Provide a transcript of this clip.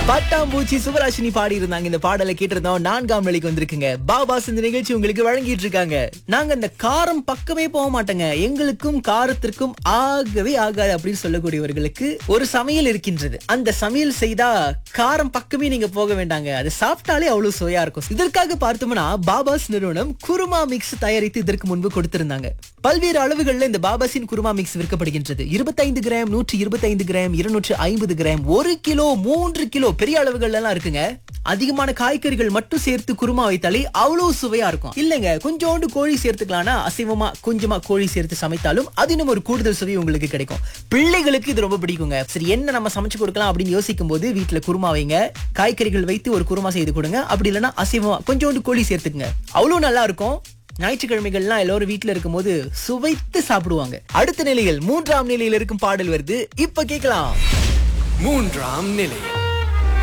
பட்டாம்பூச்சி சுவராசினி பாடி இருந்தாங்க. இந்த பாடலை கேட்டிருந்தோம். 4ஆம் நிலைக்கு வந்திருக்குங்க. பாபாஸ் இந்த நிகழ்ச்சி உங்களுக்கு வழங்கிட்டு இருக்காங்க. நாங்க இந்த காரம் பக்கமே போக மாட்டோங்க. எங்களுக்கும் காரத்திற்கும் ஆகவே ஆகாது அப்படின்னு சொல்லக்கூடியவர்களுக்கு ஒரு சமையல் இருக்கின்றது. அந்த சமையல் செய்தா காரம் பக்கமே நீங்க போக வேண்டாங்க. அது சாப்பிட்டாலே அவ்வளவு சுவையா இருக்கும். இதற்காக பார்த்தோம்னா பாபாஸ் நிறுவனம் குருமா மிக்ஸ் தயாரித்து இதற்கு முன்பு கொடுத்திருந்தாங்க. பல்வேறு அளவுகள்ல இந்த பாபாஸின் kurma mix விற்கப்படுகின்றது. 25 gram, 125 gram, 250 gram, 1 kilo, 3 kilo பெரிய அளவுகள் எல்லாம் இருக்குங்க. அதிகமான காய்கறிகள் மட்டும் சேர்த்து குருமா வைத்தாலே அவ்வளவு சுவையா இருக்கும். இல்லங்க, கொஞ்சோண்டு கோழி சேர்த்துக்கலாம்னா அசைவமா கொஞ்சமா கோழி சேர்த்து சமைத்தாலும் அது இன்னும் ஒரு கூடுதல் சுவை உங்களுக்கு கிடைக்கும். பிள்ளைகளுக்கு இது ரொம்ப பிடிக்குங்க. சரி, என்ன நம்ம சமைச்சு கொடுக்கலாம் அப்படின்னு யோசிக்கும் போது வீட்டுல குருமா வைங்க. காய்கறிகள் வைத்து ஒரு குருமா செய்து கொடுங்க. அப்படி இல்லைன்னா அசைவமா கொஞ்சோண்டு கோழி சேர்த்துக்குங்க. அவ்வளவு நல்லா இருக்கும். ஞாயிற்றுக்கிழமைகள்லாம் எல்லாரும் வீட்டுல இருக்கும் போது சுவைத்து சாப்பிடுவாங்க. அடுத்த நிலையில் 3ஆம் நிலையில் இருக்கும் பாடல் வருது. இப்ப கேட்கலாம். 3ஆம் நிலை.